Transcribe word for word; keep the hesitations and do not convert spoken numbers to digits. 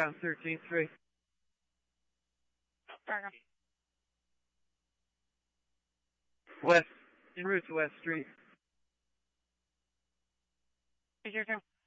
down thirteenth Street. Fargo. West, en route to West Street. Is your turn?